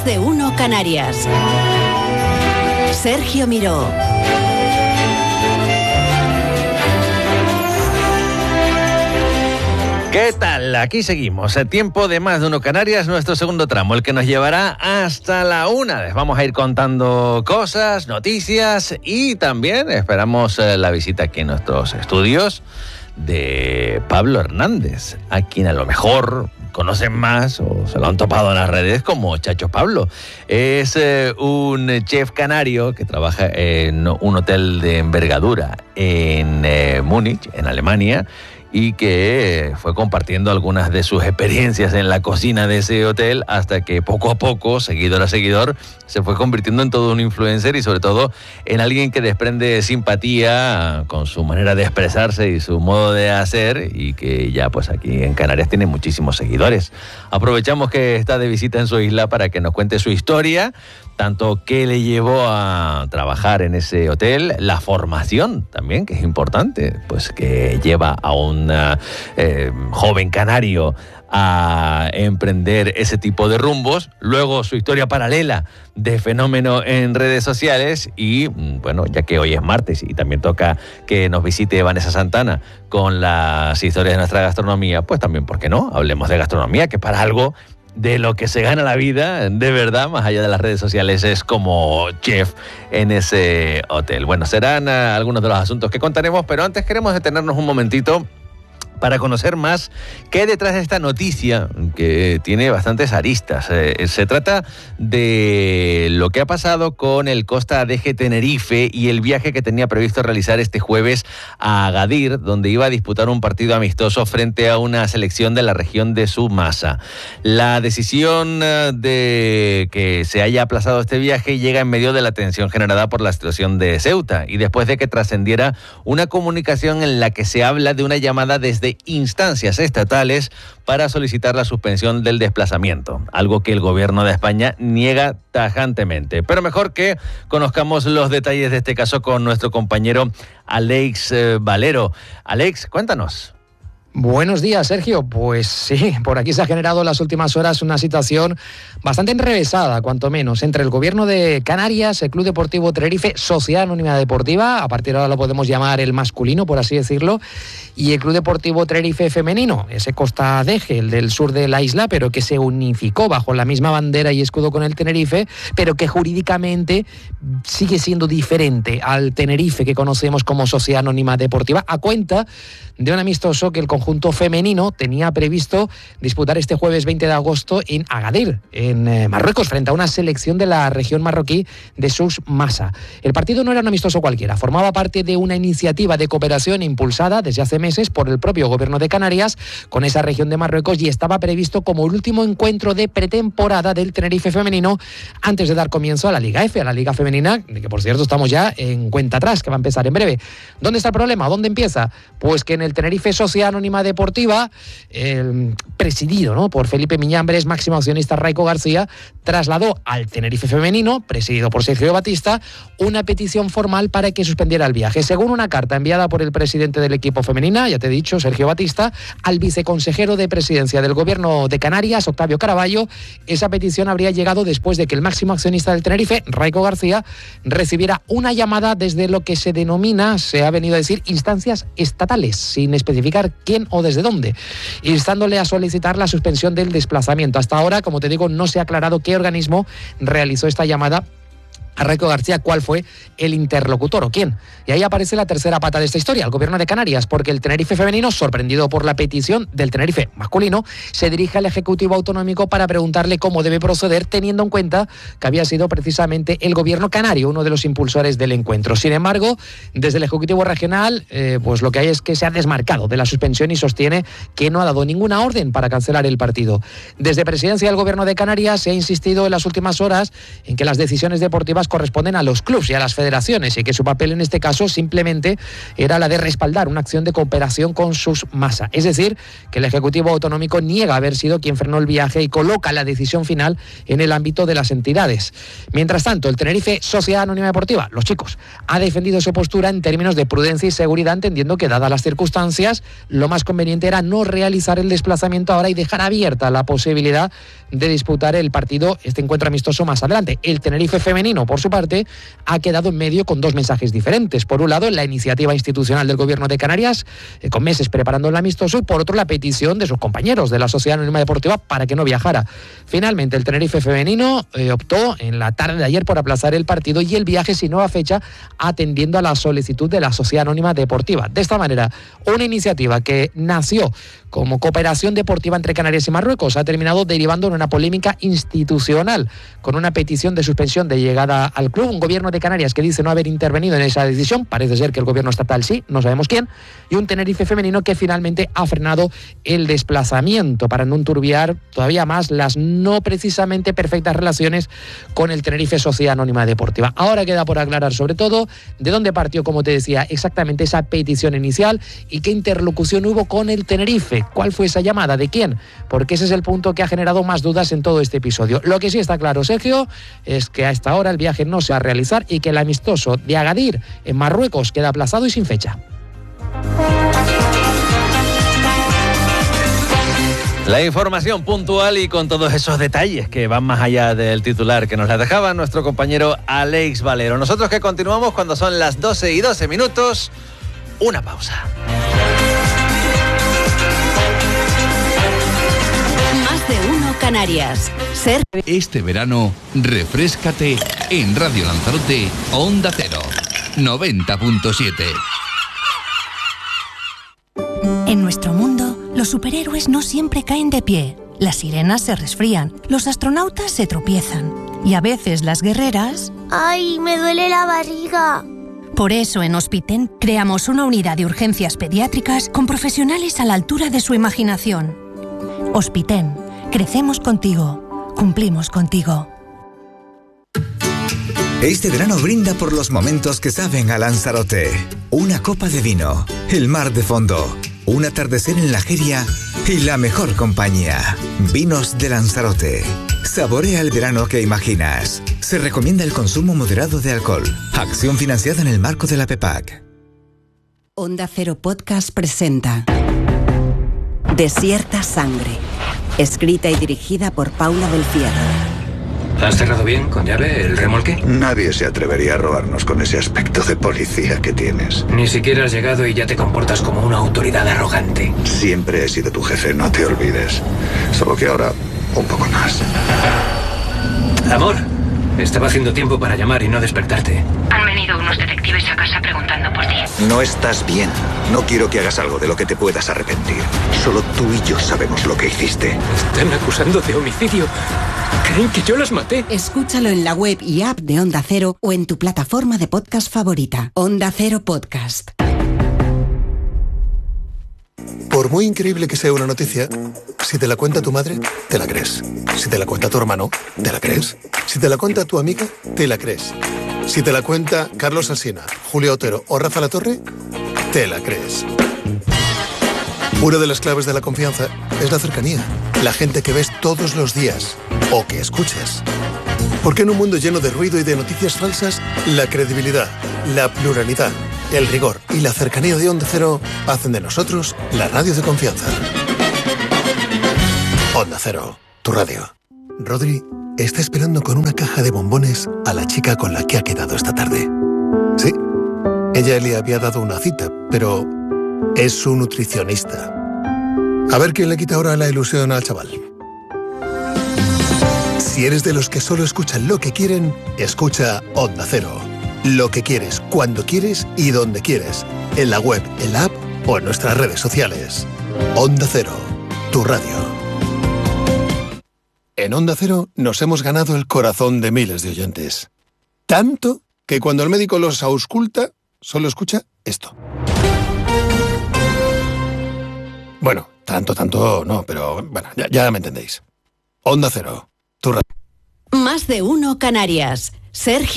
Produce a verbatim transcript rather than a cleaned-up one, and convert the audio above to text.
Más de Uno Canarias. Sergio Miró. ¿Qué tal? Aquí seguimos. El tiempo de Más de Uno Canarias, nuestro segundo tramo, el que nos llevará hasta la una. Les vamos a ir contando cosas, noticias y también esperamos la visita aquí en nuestros estudios de Pablo Hernández, a quien a lo mejor conocen más o se lo han topado en las redes como Chacho Pablo. Es eh, un chef canario que trabaja en un hotel de envergadura en eh, Múnich, en Alemania, y que fue compartiendo algunas de sus experiencias en la cocina de ese hotel hasta que poco a poco, seguidor a seguidor, se fue convirtiendo en todo un influencer y sobre todo en alguien que desprende simpatía con su manera de expresarse y su modo de hacer, y que ya pues aquí en Canarias tiene muchísimos seguidores. Aprovechamos que está de visita en su isla para que nos cuente su historia, tanto qué le llevó a trabajar en ese hotel, la formación también, que es importante, pues que lleva a un eh, joven canario a emprender ese tipo de rumbos, luego su historia paralela de fenómeno en redes sociales y, bueno, ya que hoy es martes y también toca que nos visite Vanessa Santana con las historias de nuestra gastronomía, pues también, ¿por qué no? Hablemos de gastronomía, que para algo de lo que se gana la vida, de verdad, más allá de las redes sociales, es como chef en ese hotel. Bueno, serán uh, algunos de los asuntos que contaremos, pero antes queremos detenernos un momentito para conocer más qué hay detrás de esta noticia que tiene bastantes aristas. Eh, se trata de lo que ha pasado con el Costa Adeje Tenerife y el viaje que tenía previsto realizar este jueves a Agadir, donde iba a disputar un partido amistoso frente a una selección de la región de Submasa. La decisión de que se haya aplazado este viaje llega en medio de la tensión generada por la situación de Ceuta y después de que trascendiera una comunicación en la que se habla de una llamada desde instancias estatales para solicitar la suspensión del desplazamiento, algo que el gobierno de España niega tajantemente. Pero mejor que conozcamos los detalles de este caso con nuestro compañero Alex eh, Valero. Alex, cuéntanos. Buenos días, Sergio. Pues sí, por aquí se ha generado en las últimas horas una situación bastante enrevesada, cuanto menos, entre el gobierno de Canarias, el Club Deportivo Tenerife, Sociedad Anónima Deportiva, a partir de ahora lo podemos llamar el masculino, por así decirlo, y el Club Deportivo Tenerife femenino, ese Costa Adeje, el del sur de la isla, pero que se unificó bajo la misma bandera y escudo con el Tenerife, pero que jurídicamente sigue siendo diferente al Tenerife que conocemos como Sociedad Anónima Deportiva, a cuenta de un amistoso que el conjunto femenino tenía previsto disputar este jueves veinte de agosto en Agadir, en eh, Marruecos, frente a una selección de la región marroquí de Submasa. El partido no era un amistoso cualquiera, formaba parte de una iniciativa de cooperación impulsada desde hace meses por el propio gobierno de Canarias con esa región de Marruecos y estaba previsto como el último encuentro de pretemporada del Tenerife femenino antes de dar comienzo a la Liga F, a la Liga Femenina, de que por cierto estamos ya en cuenta atrás, que va a empezar en breve. ¿Dónde está el problema? ¿Dónde empieza? Pues que en el Tenerife Sociedad Anónima Deportiva, eh, presidido ¿no? por Felipe Miñambres, máximo accionista Raico García, trasladó al Tenerife femenino, presidido por Sergio Batista, una petición formal para que suspendiera el viaje. Según una carta enviada por el presidente del equipo femenina, ya te he dicho, Sergio Batista, al viceconsejero de presidencia del gobierno de Canarias, Octavio Caraballo, esa petición habría llegado después de que el máximo accionista del Tenerife, Raico García, recibiera una llamada desde lo que se denomina, se ha venido a decir, instancias estatales, sin especificar quién o desde dónde, instándole a solicitar la suspensión del desplazamiento. Hasta ahora, como te digo, no se ha aclarado qué organismo realizó esta llamada a Raico García, cuál fue el interlocutor o quién. Y ahí aparece la tercera pata de esta historia, el gobierno de Canarias, porque el Tenerife femenino, sorprendido por la petición del Tenerife masculino, se dirige al Ejecutivo Autonómico para preguntarle cómo debe proceder, teniendo en cuenta que había sido precisamente el gobierno canario uno de los impulsores del encuentro. Sin embargo, desde el Ejecutivo Regional, eh, pues lo que hay es que se ha desmarcado de la suspensión y sostiene que no ha dado ninguna orden para cancelar el partido. Desde Presidencia del Gobierno de Canarias se ha insistido en las últimas horas en que las decisiones deportivas deportivas corresponden a los clubes y a las federaciones, y que su papel en este caso simplemente era la de respaldar una acción de cooperación con sus masas. Es decir, que el Ejecutivo Autonómico niega haber sido quien frenó el viaje y coloca la decisión final en el ámbito de las entidades. Mientras tanto, el Tenerife Sociedad Anónima Deportiva, los chicos, ha defendido su postura en términos de prudencia y seguridad, entendiendo que, dadas las circunstancias, lo más conveniente era no realizar el desplazamiento ahora y dejar abierta la posibilidad de disputar el partido, este encuentro amistoso, más adelante. El Tenerife femenino, por su parte, ha quedado en medio con dos mensajes diferentes. Por un lado, la iniciativa institucional del Gobierno de Canarias, eh, con meses preparando el amistoso, y por otro, la petición de sus compañeros de la Sociedad Anónima Deportiva para que no viajara. Finalmente, el Tenerife femenino eh, optó en la tarde de ayer por aplazar el partido y el viaje sin nueva fecha, atendiendo a la solicitud de la Sociedad Anónima Deportiva. De esta manera, una iniciativa que nació como cooperación deportiva entre Canarias y Marruecos ha terminado derivando en una polémica institucional, con una petición de suspensión de llegada al club, un Gobierno de Canarias que dice no haber intervenido en esa decisión, parece ser que el Gobierno estatal sí, no sabemos quién, y un Tenerife femenino que finalmente ha frenado el desplazamiento para no enturbiar todavía más las no precisamente perfectas relaciones con el Tenerife Sociedad Anónima Deportiva. Ahora queda por aclarar sobre todo de dónde partió, como te decía, exactamente esa petición inicial y qué interlocución hubo con el Tenerife. ¿Cuál fue esa llamada? ¿De quién? Porque ese es el punto que ha generado más dudas en todo este episodio. Lo que sí está claro, Sergio, es que a esta hora el viaje no se va a realizar y que el amistoso de Agadir en Marruecos queda aplazado y sin fecha. La información puntual y con todos esos detalles que van más allá del titular que nos la dejaba nuestro compañero Alex Valero. Nosotros que continuamos cuando son las doce y doce minutos, una pausa. Más de uno Canarias. Ser... Este verano, refréscate en Radio Lanzarote, Onda Cero, noventa punto siete. En nuestro mundo, los superhéroes no siempre caen de pie. Las sirenas se resfrían, los astronautas se tropiezan y a veces las guerreras... ¡Ay, me duele la barriga! Por eso en Hospiten creamos una unidad de urgencias pediátricas con profesionales a la altura de su imaginación. Hospiten, crecemos contigo, cumplimos contigo. Este verano brinda por los momentos que saben a Lanzarote. Una copa de vino, el mar de fondo, un atardecer en la Jeria y la mejor compañía. Vinos de Lanzarote. Saborea el verano que imaginas. Se recomienda el consumo moderado de alcohol. Acción financiada en el marco de la PEPAC. Onda Cero Podcast presenta Desierta Sangre, escrita y dirigida por Paula del Fierro. ¿Has cerrado bien, con llave, el remolque? Nadie se atrevería a robarnos con ese aspecto de policía que tienes. Ni siquiera has llegado y ya te comportas como una autoridad arrogante. Siempre he sido tu jefe, no te olvides. Solo que ahora, un poco más. Amor, estaba haciendo tiempo para llamar y no despertarte. Han venido unos detectives a casa preguntando por ti. No estás bien. No quiero que hagas algo de lo que te puedas arrepentir. Solo tú y yo sabemos lo que hiciste. Están acusando de homicidio. Creen que yo las maté. Escúchalo en la web y app de Onda Cero o en tu plataforma de podcast favorita. Onda Cero Podcast. Por muy increíble que sea una noticia, si te la cuenta tu madre, te la crees. Si te la cuenta tu hermano, te la crees. Si te la cuenta tu amiga, te la crees. Si te la cuenta Carlos Alsina, Julio Otero o Rafa Latorre, te la crees. Una de las claves de la confianza es la cercanía. La gente que ves todos los días o que escuchas. Porque en un mundo lleno de ruido y de noticias falsas, la credibilidad, la pluralidad, el rigor y la cercanía de Onda Cero hacen de nosotros la radio de confianza. Onda Cero, tu radio. Rodri está esperando con una caja de bombones a la chica con la que ha quedado esta tarde. Sí, ella le había dado una cita, pero es su nutricionista. A ver quién le quita ahora la ilusión al chaval. Si eres de los que solo escuchan lo que quieren, escucha Onda Cero. Lo que quieres, cuando quieres y donde quieres. En la web, en la app o en nuestras redes sociales. Onda Cero, tu radio. En Onda Cero nos hemos ganado el corazón de miles de oyentes. Tanto que cuando el médico los ausculta, solo escucha esto. Bueno, tanto, tanto no, pero bueno, ya, ya me entendéis. Onda Cero, tu radio. Más de uno Canarias. Sergio